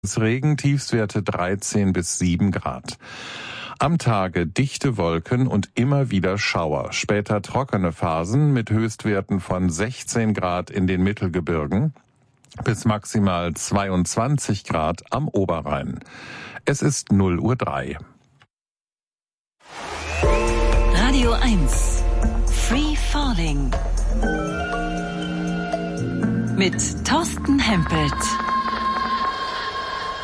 Regen, Tiefstwerte 13 bis 7 Grad. Am Tage dichte Wolken und immer wieder Schauer. Später trockene Phasen mit Höchstwerten von 16 Grad in den Mittelgebirgen bis maximal 22 Grad am Oberrhein. Es ist 0:03 Uhr. Radio 1 Free Falling mit Thorsten Hempelt.